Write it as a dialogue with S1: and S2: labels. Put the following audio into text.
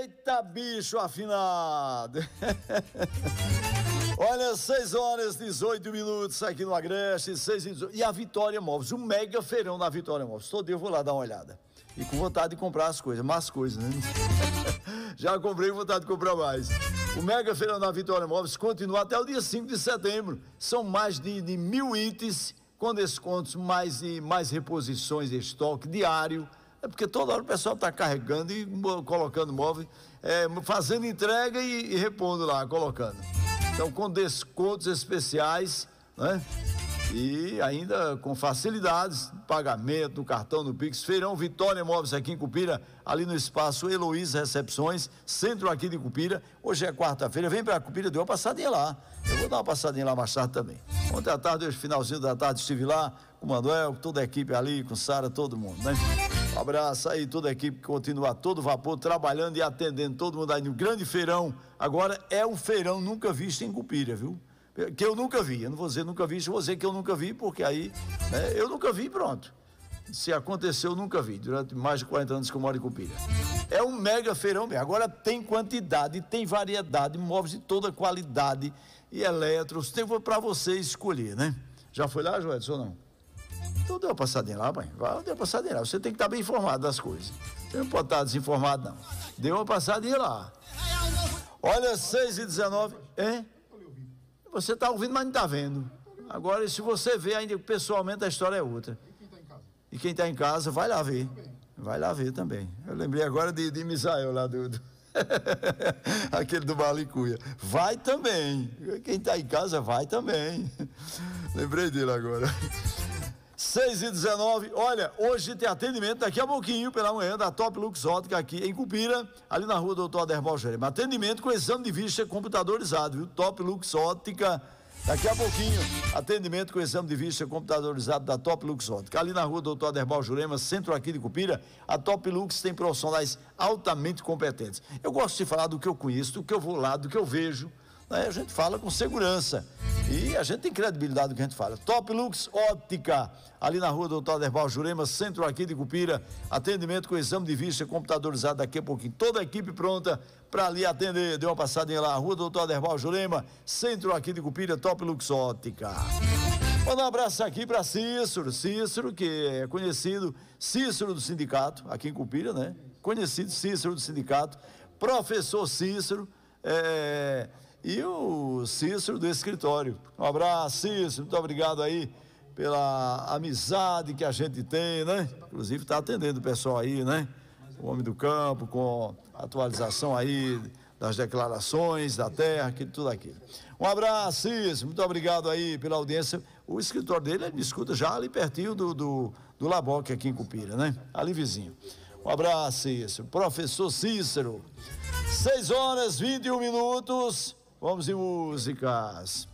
S1: Eita, bicho afinado! Olha, 6 horas e 18 minutos aqui no Agreste, 6 e 18. E a Vitória Móveis, um mega feirão da Vitória Móveis. Todo dia eu vou lá dar uma olhada. E com vontade de comprar as coisas, mais coisas, né? Já comprei com vontade de comprar mais. O mega feirão da Vitória Móveis continua até o dia 5 de setembro. São mais de 1.000 itens com descontos, mais reposições de estoque diário. É porque toda hora o pessoal está carregando e colocando móvel, fazendo entrega e repondo lá, colocando. Então, com descontos especiais, né? E ainda com facilidades, pagamento no cartão, no Pix. Feirão Vitória Móveis aqui em Cupira, ali no espaço Heloísa Recepções, centro aqui de Cupira. Hoje é quarta-feira, vem pra Cupira, deu uma passadinha lá. Eu vou dar uma passadinha lá mais tarde também. Ontem à tarde, hoje finalzinho da tarde, estive lá com o Manuel, com toda a equipe ali, com Sara, todo mundo, né? Um abraço aí, toda a equipe que continua a todo vapor, trabalhando e atendendo todo mundo aí no grande feirão. Agora é um feirão nunca visto em Cupira, viu? Que eu nunca vi, eu não vou dizer nunca vi, vou dizer que eu nunca vi, porque aí, né, eu nunca vi, pronto. Se aconteceu, eu nunca vi, durante mais de 40 anos que eu moro em Cupira. É um mega feirão mesmo. Agora tem quantidade, tem variedade, móveis de toda qualidade e eletros, tem para você escolher, né? Já foi lá, Joelson, ou não? Então deu uma passadinha lá, mãe. Vai, deu uma passadinha lá. Você tem que estar bem informado das coisas. Você não pode estar desinformado, não. Deu uma passadinha lá. Olha, 6h19, hein? Você está ouvindo, mas não está vendo. Agora, se você vê ainda pessoalmente, a história é outra. E quem está em casa, vai lá ver. Vai lá ver também. Eu lembrei agora de Misael lá aquele do Balicuia. Vai também. Quem está em casa, vai também. Lembrei dele agora. 6h19, olha, hoje tem atendimento daqui a pouquinho, pela manhã, da Top Lux Ótica aqui em Cupira, ali na rua Doutor Aderbal Jerema. Atendimento com exame de vista computadorizado, viu? Top Lux Ótica, daqui a pouquinho, atendimento com exame de vista computadorizado da Top Lux Ótica. Ali na rua Doutor Aderbal Jurema, centro aqui de Cupira, a Top Lux tem profissionais altamente competentes. Eu gosto de falar do que eu conheço, do que eu vou lá, do que eu vejo, né? A gente fala com segurança. E a gente tem credibilidade do que a gente fala. Top Lux Óptica, ali na rua Doutor Aderbal Jurema, centro aqui de Cupira, atendimento com exame de vista computadorizado daqui a pouquinho. Toda a equipe pronta para ali atender. Deu uma passadinha lá, rua Doutor Aderbal Jurema, centro aqui de Cupira, Top Lux Óptica. Manda um abraço aqui para Cícero, que é conhecido, Cícero do sindicato, aqui em Cupira, né? Conhecido Cícero do sindicato, professor Cícero, e o Cícero do escritório. Um abraço, Cícero, muito obrigado aí pela amizade que a gente tem, né? Inclusive está atendendo o pessoal aí, né? O homem do campo, com atualização aí das declarações da terra, tudo aquilo. Um abraço, Cícero, muito obrigado aí pela audiência. O escritório dele, ele me escuta já ali pertinho do Laboque aqui em Cupira, né? Ali vizinho. Um abraço, Cícero. Professor Cícero. 6h21. Vamos em músicas.